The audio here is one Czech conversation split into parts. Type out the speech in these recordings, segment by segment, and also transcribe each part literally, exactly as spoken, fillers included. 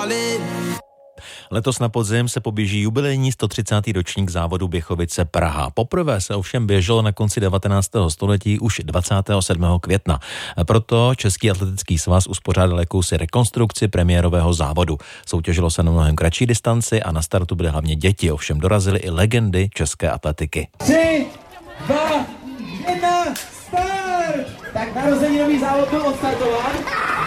Letos na podzim se poběží jubilejní sto třicátý ročník závodu Běchovice Praha. Poprvé se ovšem běželo na konci devatenáctého století už dvacátého sedmého května. Proto Český atletický svaz uspořádal jakousi rekonstrukci premiérového závodu. Soutěžilo se na mnohem kratší distanci a na startu byly hlavně děti, ovšem dorazily i legendy české atletiky. Tři, dva, jedna, start! Tak narozeninový závod byl odstartován.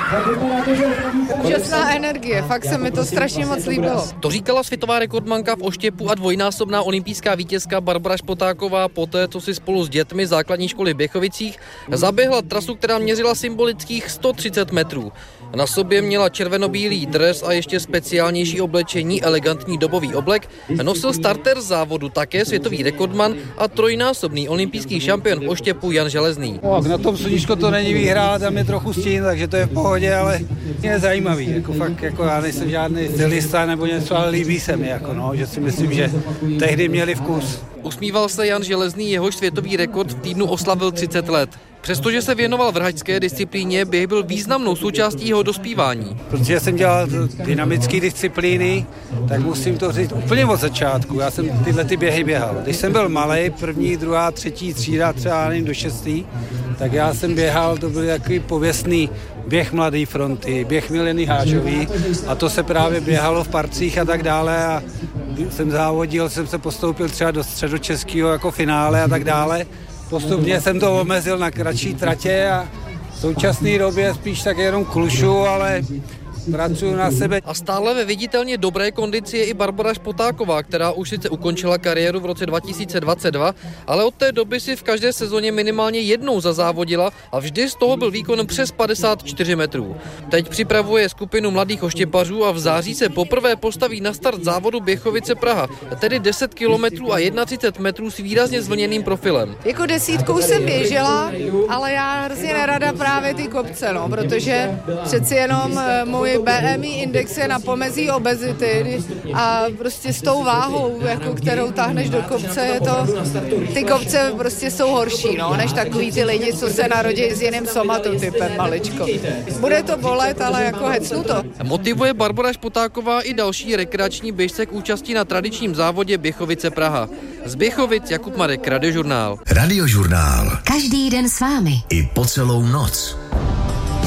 Úžasná energie, fakt se mi to strašně moc líbilo. To říkala světová rekordmanka v oštěpu a dvojnásobná olympijská vítězka Barbora Špotáková poté, co si spolu s dětmi základní školy v Běchovicích zaběhla trasu, která měřila symbolických sto třicet metrů. Na sobě měla červenobílý dres a ještě speciálnější oblečení, elegantní dobový oblek. Nosil starter závodu také světový rekordman a trojnásobný olympijský šampion v oštěpu Jan Železný. No, na tom sluníčko to není výhra, tam je trochu stín, takže to je v pohodě, ale je zajímavý. Jako fakt, jako já nejsem žádný stylista nebo něco, ale líbí se mi, jako no, že si myslím, že tehdy měli vkus. Usmíval se Jan Železný, jehož světový rekord v týdnu oslavil třicet let. Přestože se věnoval vrhačské disciplíně, běh byl významnou součástí jeho dospívání. Protože jsem dělal dynamické disciplíny, tak musím to říct úplně od začátku. Já jsem tyhle ty běhy běhal. Když jsem byl malej, první, druhá, třetí třída, třeba nevím, do šestý, tak já jsem běhal, to byl takový pověstný běh Mladé fronty, běh Mileny Hážový a to se právě běhalo v parcích a tak dále a jsem závodil, jsem se postoupil třeba do středočeského jako finále a tak dále. Postupně jsem to omezil na kratší tratě a v současné době spíš tak jenom klušu, ale pracuju na sebe. A stále ve viditelně dobré kondici je i Barbora Špotáková, která už sice ukončila kariéru v roce dva tisíce dvacet dva, ale od té doby si v každé sezóně minimálně jednou zazávodila a vždy z toho byl výkon přes padesát čtyři metrů. Teď připravuje skupinu mladých oštěpařů a v září se poprvé postaví na start závodu Běchovice Praha, tedy deset kilometrů a třicet jedna metrů s výrazně zvlněným profilem. Jako desítkou jsem běžela, ale já hrozně nerada právě ty kopce, no, protože přeci jenom můj B M I index je na pomezí obezity a prostě s tou váhou, jako kterou táhneš do kopce, je to, ty kopce prostě jsou horší, no, než takový ty lidi, co se narodí s jiným somatotypem maličko. Bude to bolet, ale jako hecnu to. Motivuje Barbora Špotáková i další rekreační běžce k účasti na tradičním závodě Běchovice Praha. Z Běchovic Jakub Marek, Radiožurnál. Radiožurnál. Každý den s vámi. I po celou noc.